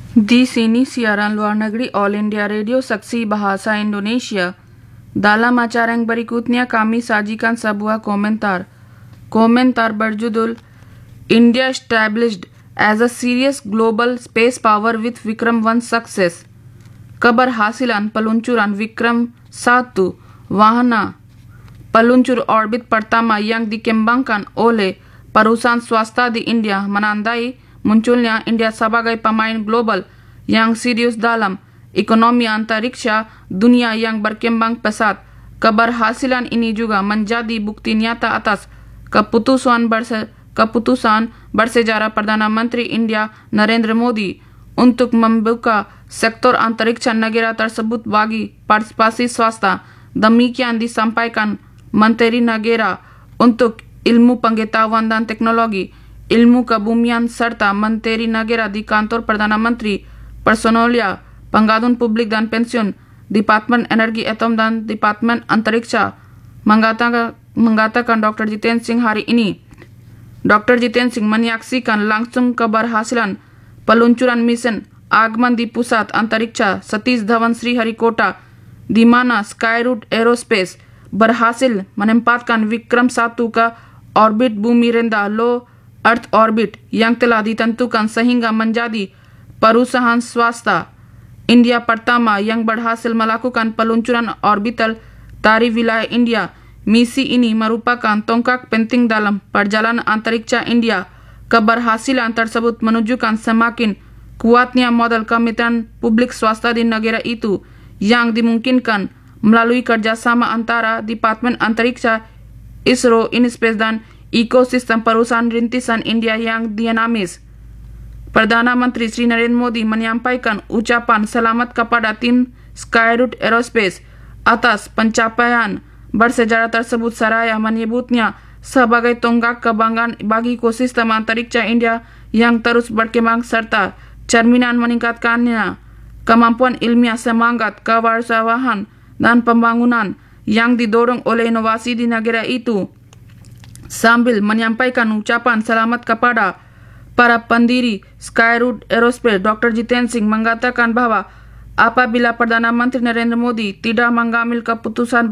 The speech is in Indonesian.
Di sini siaran luar negeri All India Radio Saksi Bahasa Indonesia. Dalam acara yang berikutnya kami sajikan sebuah komentar. Komentar berjudul India Established as a Serious Global Space Power with Vikram 1 Success. Keberhasilan peluncuran Vikram 1 wahana peluncur orbit pertama yang dikembangkan oleh perusahaan swasta di India menandai munculnya India sebagai pemain global yang serius dalam ekonomi antariksa dunia yang berkembang pesat. Keberhasilan ini juga menjadi bukti nyata atas keputusan bersejarah Perdana Menteri India Narendra Modi untuk membuka sektor antariksa negara tersebut bagi partisipasi swasta. Demikian disampaikan Menteri Negara untuk Ilmu Pengetahuan dan Teknologi, Ilmu Kebumian serta Menteri Negara di Kantor Perdana Menteri, Personalia, Pengadun Publik dan Pensiun, Departemen Energi Atom dan Departemen Antariksa, mengatakan Dr. Jiten Singh hari ini. Dr. Jiten Singh menyaksikan langsung keberhasilan peluncuran misi Agman di Pusat Antariksa Satish Dhawan Sriharikota, di mana Skyroot Aerospace berhasil menempatkan Vikram 1 ke orbit bumi rendah low Earth orbit yang telah ditentukan sehingga menjadi perusahaan swasta India pertama yang berhasil melakukan peluncuran orbital dari wilayah India. Misi ini merupakan tonggak penting dalam perjalanan antariksa India. Keberhasilan tersebut menunjukkan semakin kuatnya model kemitraan publik swasta di negara itu yang dimungkinkan melalui kerjasama antara Departemen Antariksa, ISRO, InSpace dan ekosistem perusahaan rintisan India yang dinamis. Perdana Menteri Sri Narendra Modi menyampaikan ucapan selamat kepada tim Skyroot Aerospace atas pencapaian bersejarah tersebut seraya menyebutnya sebagai tonggak kebanggaan bagi ekosistem antariksa India yang terus berkembang serta cerminan meningkatkannya kemampuan ilmiah, semangat kewirausahaan dan pembangunan yang didorong oleh inovasi di negara itu. Sambil menyampaikan ucapan selamat kepada para pendiri Skyroot Aerospace, Dr. Jiten Singh mengatakan bahwa apabila Perdana Menteri Narendra Modi tidak mengambil keputusan